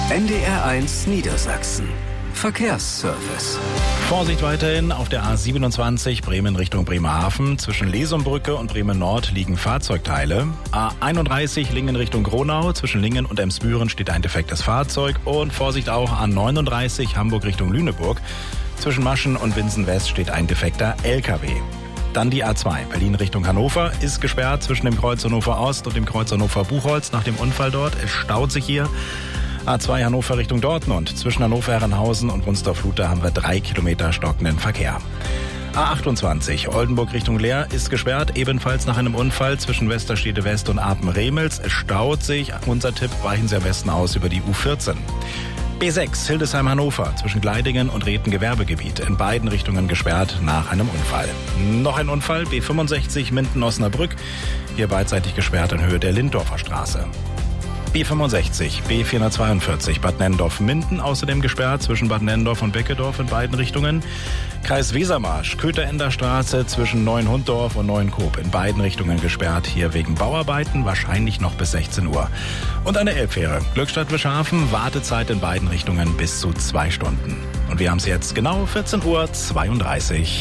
NDR1 Niedersachsen. Verkehrsservice. Vorsicht weiterhin auf der A27 Bremen Richtung Bremerhaven. Zwischen Lesumbrücke und Bremen Nord liegen Fahrzeugteile. A31 Lingen Richtung Gronau. Zwischen Lingen und Emsbüren steht ein defektes Fahrzeug. Und Vorsicht auch A39 Hamburg Richtung Lüneburg. Zwischen Maschen und Winsen West steht ein defekter LKW. Dann die A2 Berlin Richtung Hannover ist gesperrt zwischen dem Kreuz Hannover Ost und dem Kreuz Hannover Buchholz nach dem Unfall dort. Es staut sich hier. A2 Hannover Richtung Dortmund. Zwischen Hannover-Herrenhausen und Wunstorf-Luter haben wir 3 Kilometer stockenden Verkehr. A28 Oldenburg Richtung Leer ist gesperrt, ebenfalls nach einem Unfall zwischen Westerstede West und Apen-Remels. Es staut sich. Unser Tipp, weichen Sie am besten aus über die U14. B6 Hildesheim-Hannover zwischen Gleidingen und Reten Gewerbegebiet. In beiden Richtungen gesperrt nach einem Unfall. Noch ein Unfall, B65 Minden-Osnabrück. Hier beidseitig gesperrt in Höhe der Lindorfer Straße. B65, B442, Bad Nennendorf-Minden, außerdem gesperrt zwischen Bad Nennendorf und Beckedorf in beiden Richtungen. Kreis Wesermarsch, Kötherender Straße zwischen Neuenhunddorf und Neuenkoop, in beiden Richtungen gesperrt, hier wegen Bauarbeiten, wahrscheinlich noch bis 16 Uhr. Und eine Elbfähre, Glückstadt-Wischhafen, Wartezeit in beiden Richtungen bis zu 2 Stunden. Und wir haben es jetzt genau 14:32 Uhr.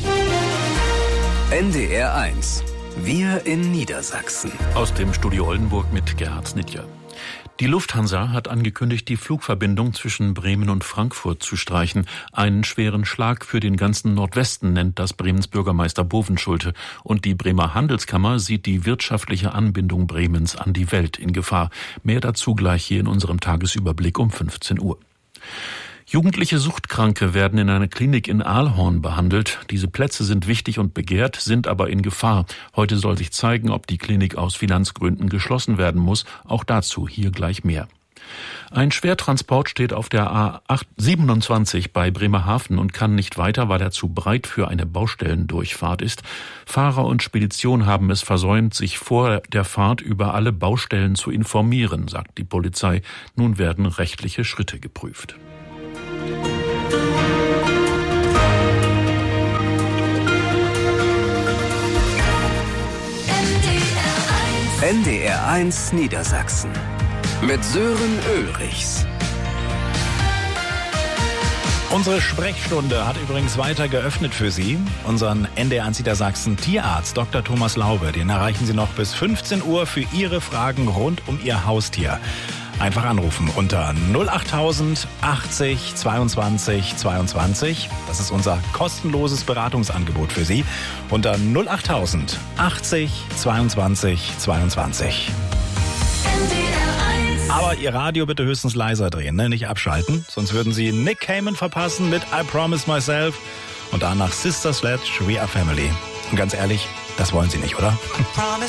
NDR1. Wir in Niedersachsen. Aus dem Studio Oldenburg mit Gerhard Snitjer. Die Lufthansa hat angekündigt, die Flugverbindung zwischen Bremen und Frankfurt zu streichen. Einen schweren Schlag für den ganzen Nordwesten, nennt das Bremens Bürgermeister Bovenschulte. Und die Bremer Handelskammer sieht die wirtschaftliche Anbindung Bremens an die Welt in Gefahr. Mehr dazu gleich hier in unserem Tagesüberblick um 15 Uhr. Jugendliche Suchtkranke werden in einer Klinik in Aalhorn behandelt. Diese Plätze sind wichtig und begehrt, sind aber in Gefahr. Heute soll sich zeigen, ob die Klinik aus Finanzgründen geschlossen werden muss. Auch dazu hier gleich mehr. Ein Schwertransport steht auf der A27 bei Bremerhaven und kann nicht weiter, weil er zu breit für eine Baustellendurchfahrt ist. Fahrer und Spedition haben es versäumt, sich vor der Fahrt über alle Baustellen zu informieren, sagt die Polizei. Nun werden rechtliche Schritte geprüft. NDR1 Niedersachsen mit Sören Ulrichs. Unsere Sprechstunde hat übrigens weiter geöffnet für Sie. Unseren NDR1 Niedersachsen Tierarzt Dr. Thomas Laube, den erreichen Sie noch bis 15 Uhr für Ihre Fragen rund um Ihr Haustier. Einfach anrufen unter 08000 80 22 22. Das ist unser kostenloses Beratungsangebot für Sie. Unter 08000 80 22 22. Aber Ihr Radio bitte höchstens leiser drehen, ne? Nicht abschalten. Sonst würden Sie Nick Cayman verpassen mit I Promise Myself. Und danach Sister Sledge, We Are Family. Und ganz ehrlich, das wollen Sie nicht, oder?